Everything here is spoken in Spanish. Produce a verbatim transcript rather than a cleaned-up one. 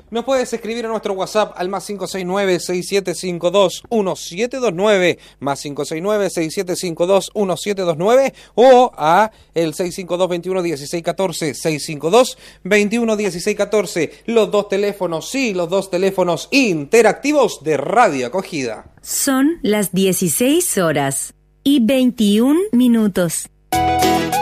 Nos puedes escribir a nuestro WhatsApp al más cinco seis nueve, seis siete cinco dos, uno siete dos nueve, más cinco seis nueve, seis siete cinco dos, uno siete dos nueve o a el seis cinco dos, veintiuno, dieciséis, catorce, seis cinco dos, veintiuno, dieciséis, catorce, los dos teléfonos, sí, los dos teléfonos interactivos de Radio Acogida. Son las dieciséis horas y veintiún minutos.